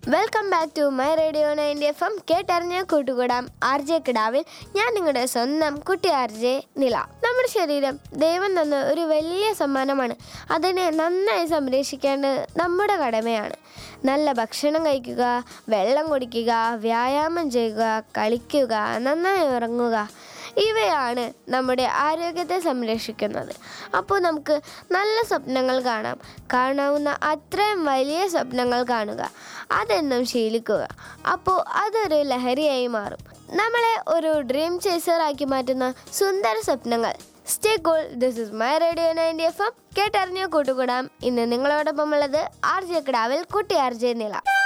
Welcome back to my radio 90 FM. കേട്ടറിഞ്ഞ കൂട്ടുകൂടാം RJ കിടാവിൽ ഞാൻ നിങ്ങളുടെ സ്വന്തം കുട്ടി RJ നില. നമ്മുടെ ശരീരം ദൈവം തന്ന ഒരു വലിയ സമ്മാനമാണ്. അതിനെ നന്നായി സംരക്ഷിക്കേണ്ടത് നമ്മുടെ കടമയാണ്. നല്ല ഭക്ഷണം കഴിക്കുക, വെള്ളം കുടിക്കുക, വ്യായാമം ചെയ്യുക, കളിക്കുക, നന്നായി ഉറങ്ങുക, ഇവയാണ് നമ്മുടെ ആരോഗ്യത്തെ സംരക്ഷിക്കുന്നത്. അപ്പോൾ നമുക്ക് നല്ല സ്വപ്നങ്ങൾ കാണാവുന്ന അത്രയും വലിയ സ്വപ്നങ്ങൾ കാണുക, അതെന്നും ശീലിക്കുക. അപ്പോൾ അതൊരു ലഹരിയായി മാറും. നമ്മളെ ഒരു ഡ്രീം ചേസറാക്കി മാറ്റുന്ന സുന്ദര സ്വപ്നങ്ങൾ. Stay cool. This is my radio 90 FM. കേട്ടറിഞ്ഞ കൂട്ടുകൂടാം. ഇന്ന് നിങ്ങളോടൊപ്പം ഉള്ളത് RJ കിടാവിൽ കുട്ടി RJ നില.